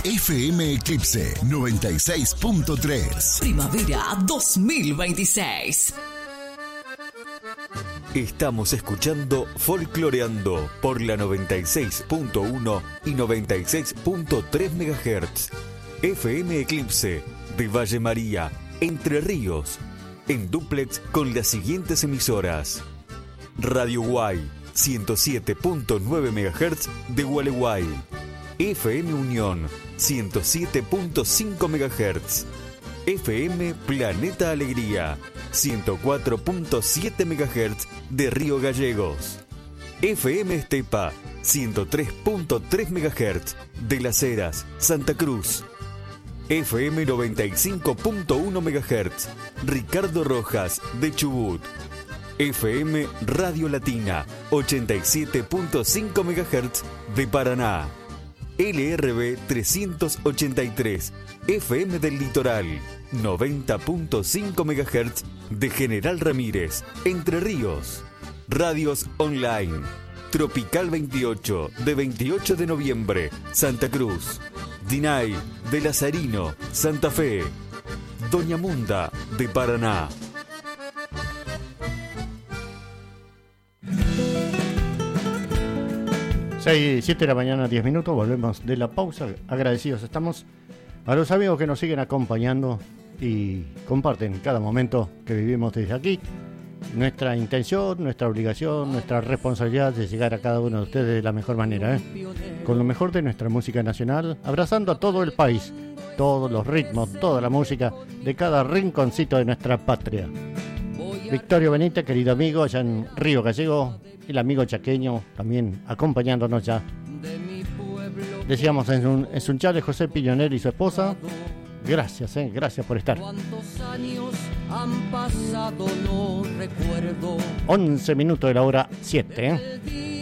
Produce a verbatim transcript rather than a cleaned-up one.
F M Eclipse noventa y seis punto tres. Primavera dos mil veintiséis. Estamos escuchando Folcloreando por la noventa y seis punto uno y noventa y seis punto tres megahertz. F M Eclipse de Valle María, Entre Ríos, en dúplex con las siguientes emisoras: Radio Guay ciento siete punto nueve megahertz de Gualeguay, F M Unión ciento siete punto cinco megahertz, F M Planeta Alegría ciento cuatro punto siete megahertz de Río Gallegos, F M Estepa ciento tres punto tres megahertz de Las Heras, Santa Cruz, F M noventa y cinco punto uno megahertz Ricardo Rojas de Chubut, F M Radio Latina ochenta y siete punto cinco megahertz de Paraná, L R B trescientos ochenta y tres F M del Litoral, noventa punto cinco megahertz de General Ramírez, Entre Ríos. Radios online: Tropical veintiocho de veintiocho de noviembre, Santa Cruz, Dinay de Lazarino, Santa Fe, Doña Munda de Paraná. seis, siete de la mañana, diez minutos, volvemos de la pausa. Agradecidos estamos a los amigos que nos siguen acompañando y comparten cada momento que vivimos desde aquí. Nuestra intención, nuestra obligación, nuestra responsabilidad de llegar a cada uno de ustedes de la mejor manera, ¿eh? Con lo mejor de nuestra música nacional, abrazando a todo el país, todos los ritmos, toda la música de cada rinconcito de nuestra patria. Victorio Benítez, querido amigo, allá en Río Gallego, el amigo chaqueño también acompañándonos ya. Decíamos en, un, en Sunchales, José Piñonel y su esposa. Gracias, eh, gracias por estar. ¿Cuántos años han pasado? No recuerdo. once minutos de la hora siete, ¿eh?